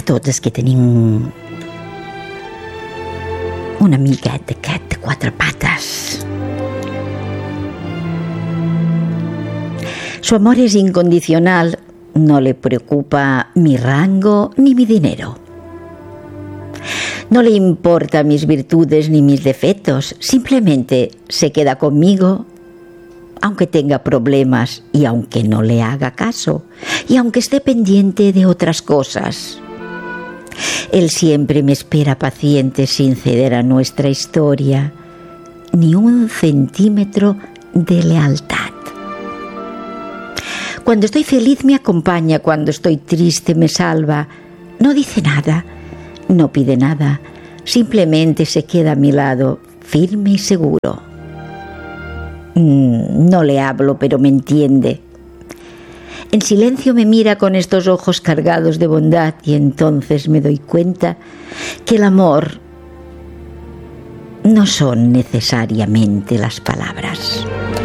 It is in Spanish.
tot és que tenim un amiguet d'aquest de 4 patas. Su amor es incondicional, no le preocupa mi rango ni mi dinero. No le importa mis virtudes ni mis defectos, simplemente se queda conmigo aunque tenga problemas y aunque no le haga caso y aunque esté pendiente de otras cosas. Él siempre me espera paciente sin ceder a nuestra historia ni un centímetro de lealtad. Cuando estoy feliz me acompaña, cuando estoy triste me salva. No dice nada, no pide nada, simplemente se queda a mi lado, firme y seguro. No le hablo, pero me entiende. En silencio me mira con estos ojos cargados de bondad y entonces me doy cuenta que el amor no son necesariamente las palabras.